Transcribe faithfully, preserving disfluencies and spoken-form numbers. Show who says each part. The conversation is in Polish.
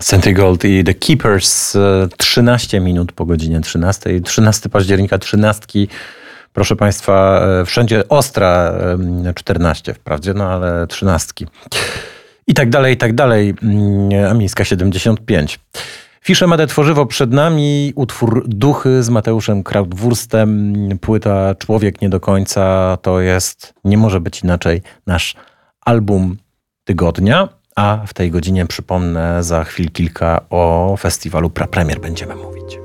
Speaker 1: Century Gold i The Keepers, trzynaście minut po godzinie trzynastej. trzynastego października, trzynastki. Proszę Państwa, wszędzie ostra czternaście wprawdzie, no ale trzynastki. I tak dalej, i tak dalej. A miejska siedemdziesiąt pięć. Fisze Mede Tworzywo przed nami, utwór Duchy z Mateuszem Krautwurstem, płyta Człowiek nie do końca, to jest, nie może być inaczej, nasz album tygodnia, a w tej godzinie, przypomnę, za chwil kilka o festiwalu Prapremier będziemy mówić.